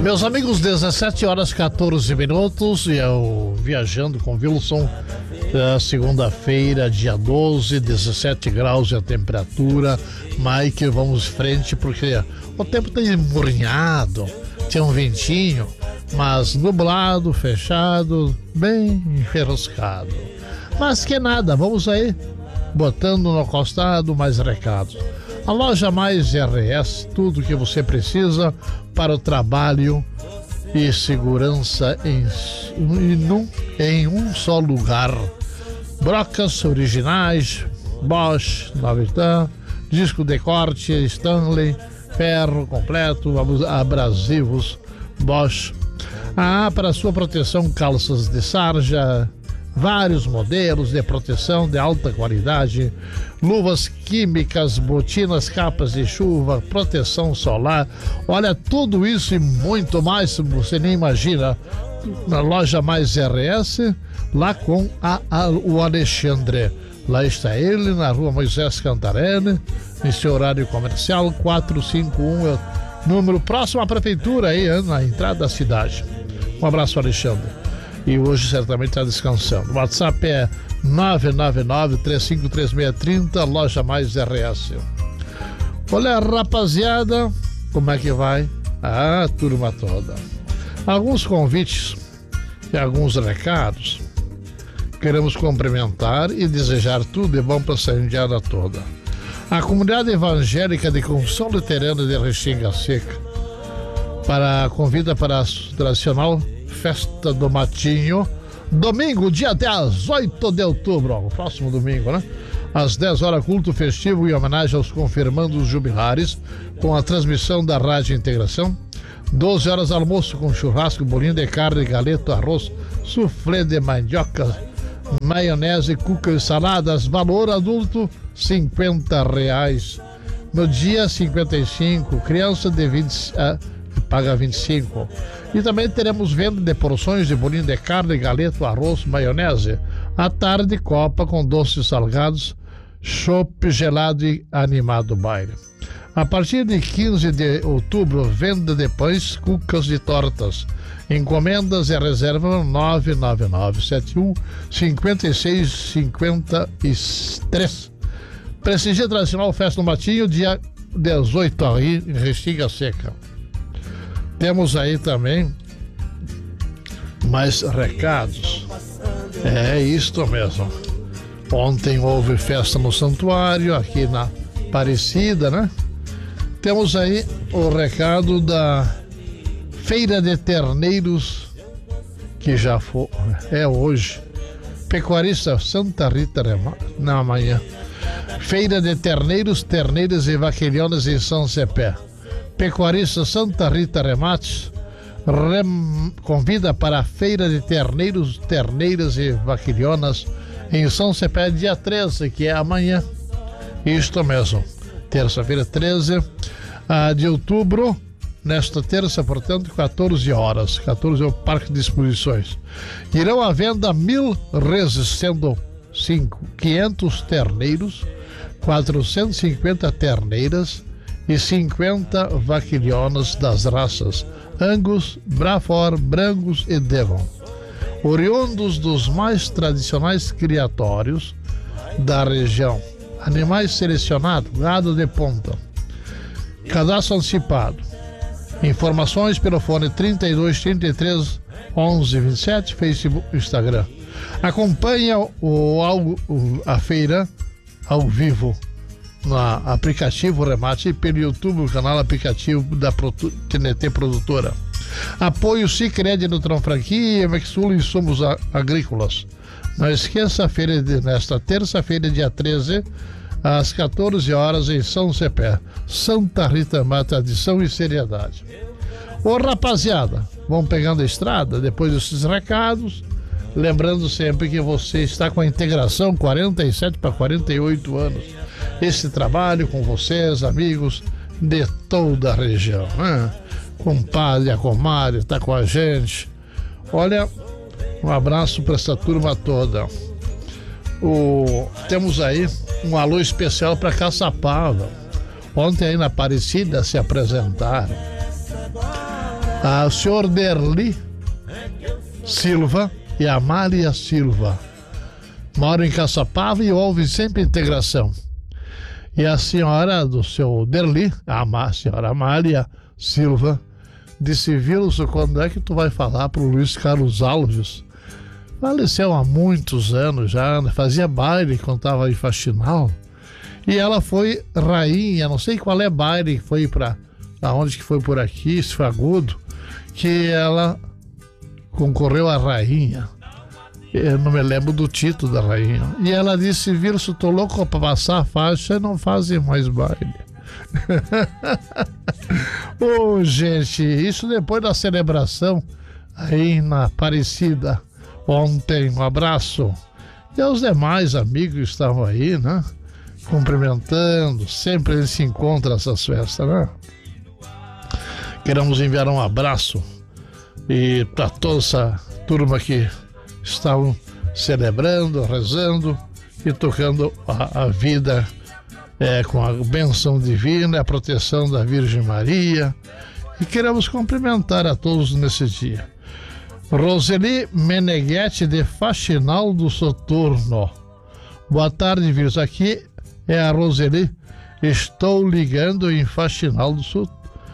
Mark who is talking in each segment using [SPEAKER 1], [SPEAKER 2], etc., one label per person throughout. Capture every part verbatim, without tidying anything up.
[SPEAKER 1] Meus amigos, dezessete horas quatorze minutos, e eu viajando com Wilson, segunda-feira, dia doze, dezessete graus a temperatura. Mike, vamos em frente porque o tempo tem emurrinhado, tem um ventinho, mas nublado, fechado, bem enferruscado. Mas que nada, vamos aí botando no costado mais recados. A loja Mais R S, tudo que você precisa para o trabalho e segurança em, em, um, em um só lugar. Brocas originais, Bosch, Navitan, disco de corte, Stanley, ferro completo, abrasivos, Bosch. Ah, para sua proteção, calças de sarja, vários modelos de proteção de alta qualidade, luvas químicas, botinas, capas de chuva, proteção solar. Olha, tudo isso e muito mais, você nem imagina, na loja Mais R S, lá com a, a, o Alexandre. Lá está ele, na rua Moisés Cantarelli, em seu horário comercial, quatrocentos e cinquenta e um, é o número próximo à prefeitura, aí, na entrada da cidade. Um abraço, Alexandre. E hoje certamente está descansando. O WhatsApp é nove nove nove, três cinco três seis três zero, loja Mais R S. Olha, rapaziada, como é que vai? Ah, turma toda. Alguns convites e alguns recados. Queremos cumprimentar e desejar tudo de bom para essa indiada toda. A comunidade evangélica de Confissão Luterana de Restinga Seca para convida para a tradicional Festa do Matinho, domingo, dia dezoito de outubro, ó, o próximo domingo, né? Às dez horas, culto festivo em homenagem aos confirmandos jubilares, com a transmissão da Rádio Integração. doze horas, almoço com churrasco, bolinho de carne, galeto, arroz, soufflé de mandioca, maionese, cuca e saladas. Valor adulto, cinquenta reais. No dia, cinquenta e cinco. Criança de vinte, uh, paga vinte e cinco. E também teremos venda de porções de bolinho de carne, galeto, arroz, maionese. À tarde, copa com doces salgados, chopp gelado e animado baile. A partir de quinze de outubro, venda de pães, cucas e tortas. Encomendas e reserva nove nove nove sete um, cinco seis cinco três. Prestigia Tradicional Festa no Matinho, dia dezoito, aí em Restinga Seca. Temos aí também mais recados. É isto mesmo. Ontem houve festa no santuário, aqui na Aparecida, né? Temos aí o recado da Feira de Terneiros, que já foi, é hoje. Pecuarista Santa Rita na amanhã. Feira de Terneiros, Terneiras e Vaquilhonas em São Cepé. Pecuarista Santa Rita Remates rem, convida para a Feira de Terneiros, Terneiras e Vaquilhonas em São Cepé, dia treze, que é amanhã. Isto mesmo, terça-feira, treze uh, de outubro, nesta terça, portanto, quatorze horas. quatorze é o Parque de Exposições. Irão à venda mil reses, sendo cinco, quinhentos terneiros, quatrocentos e cinquenta terneiras e cinquenta vaquilhonas das raças Angus, Braford, Brangus e Devon, oriundos dos mais tradicionais criatórios da região. Animais selecionados, gado de ponta. Cadastro antecipado. Informações pelo fone trinta e dois, trinta e três, onze, vinte e sete, Facebook, Instagram. Acompanha o, o, a feira ao vivo no aplicativo Remate e pelo YouTube, o canal aplicativo da T N T Produtora. Apoio Sicredi, Nutron Franquia, Mexul e Insumos Agrícolas. Não esqueça a feira de, nesta terça-feira, dia treze, às quatorze horas, em São Cepé. Santa Rita, uma tradição e seriedade. Ô rapaziada, vamos pegando a estrada depois desses recados. Lembrando sempre que você está com a integração quarenta e sete para quarenta e oito anos. Esse trabalho com vocês, amigos de toda a região, né? Compadre, a comadre, está com a gente. Olha, um abraço para essa turma toda. O, temos aí um alô especial para Caçapava. Ontem aí na Aparecida se apresentaram Ah, o senhor Derli Silva e a Maria Silva moram em Caçapava e ouvem sempre integração. E a senhora do seu Derli, a senhora Maria Silva, disse: Wilson, quando é que tu vai falar pro Luiz Carlos Alves? Faleceu há muitos anos já, fazia baile quando estava em Faxinal. E ela foi rainha, não sei qual é baile que foi para aonde que foi por aqui, se foi Agudo, que ela concorreu a rainha. Eu não me lembro do título da rainha. E ela disse: Wilson, tô louco para passar a faixa e não fazem mais baile. Ô, oh, gente, isso depois da celebração aí na Aparecida ontem. Um abraço. E aos demais amigos que estavam aí, né? Cumprimentando. Sempre ele se encontra nessas festas, né? Queremos enviar um abraço e para toda essa turma que estavam celebrando, rezando e tocando a, a vida é, com a bênção divina, a proteção da Virgem Maria. E queremos cumprimentar a todos nesse dia. Roseli Meneghetti de Faxinal do Soturno. Boa tarde, vírus. Aqui é a Roseli. Estou ligando em Faxinal do Soturno.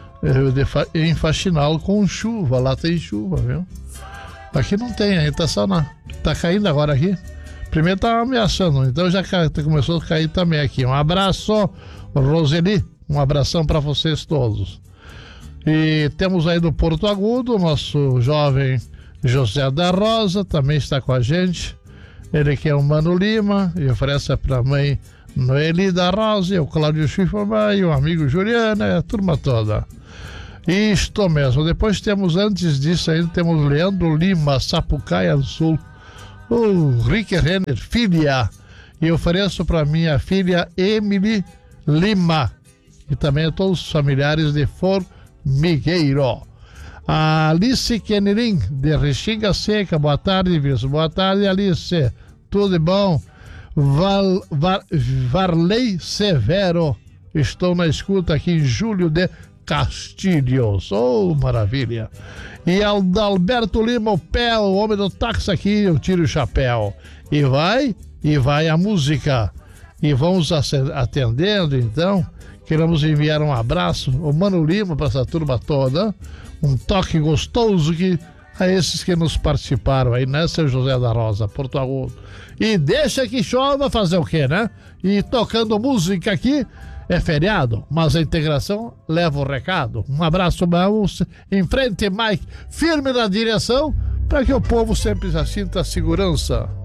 [SPEAKER 1] Em Faxinal com chuva. Lá tem chuva, viu? Aqui não tem, ainda tá só na. Tá caindo agora aqui. Primeiro tá ameaçando, então já começou a cair também aqui. Um abraço, Roseli. Um abração para vocês todos. E temos aí do Porto Agudo, nosso jovem José da Rosa também está com a gente. Ele que é o Mano Lima e oferece para a mãe Noeli da Rosa, e o Cláudio Schifferman, e o amigo Juliana, a turma toda. Isto mesmo. Depois temos, antes disso ainda, temos Leandro Lima, Sapucaia do Sul. O Rick Renner, filha. E ofereço para minha filha Emily Lima. E também a todos os familiares de Formigueiro. A Alice Kenerim, de Restinga Seca. Boa tarde, Wilson. Boa tarde, Alice. Tudo bom? Val, Var, Varley Severo. Estou na escuta aqui em Júlio de Castilhos. Oh, maravilha. E Alberto Lima, o pé, o homem do táxi aqui, eu tiro o chapéu. E vai, e vai a música. E vamos atendendo, então. Queremos enviar um abraço, o Mano Lima, para essa turma toda. Um toque gostoso que, a esses que nos participaram aí, né, seu José da Rosa, Porto Agudo. E deixa que chova, fazer o quê, né? E tocando música aqui, é feriado, mas a integração leva o recado. Um abraço, vamos em frente, Mike, firme na direção, para que o povo sempre se sinta segurança.